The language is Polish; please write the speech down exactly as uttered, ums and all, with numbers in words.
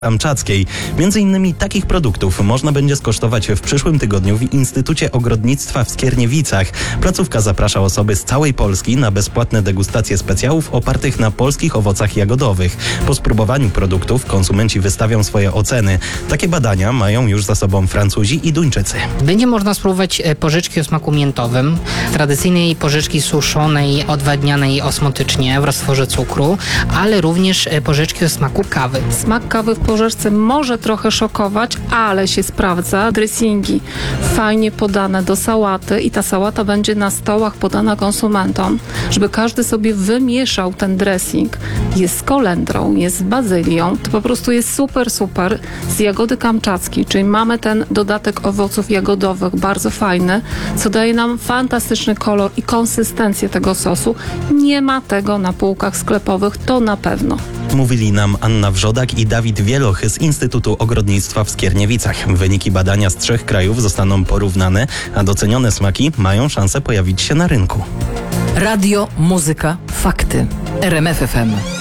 Kamczackiej. Między innymi takich produktów można będzie skosztować w przyszłym tygodniu w Instytucie Ogrodnictwa w Skierniewicach. Placówka zaprasza osoby z całej Polski na bezpłatne degustacje specjałów opartych na polskich owocach jagodowych. Po spróbowaniu produktów konsumenci wystawią swoje oceny. Takie badania mają już za sobą Francuzi i Duńczycy. Będzie można spróbować porzeczki o smaku miętowym, tradycyjnej porzeczki suszonej, odwadnianej osmotycznie w roztworze cukru, ale również porzeczki o smaku kawy. Smak kawy w porzeczce może trochę szokować, ale się sprawdza. Dressingi fajnie podane do sałaty i ta sałata będzie na stołach podana konsumentom, żeby każdy sobie wymieszał ten dressing. Jest z kolendrą, jest z bazylią. To po prostu jest super, super. Z jagody kamczackiej, czyli mamy ten dodatek owoców jagodowych, bardzo fajny, co daje nam fantastyczny kolor i konsystencję tego sosu. Nie ma tego na półkach sklepowych, to na pewno. Mówili nam Anna Wrzodak i Dawid Wieloch z Instytutu Ogrodnictwa w Skierniewicach. Wyniki badania z trzech krajów zostaną porównane, a docenione smaki mają szansę pojawić się na rynku. Radio, muzyka, fakty. R M F F M.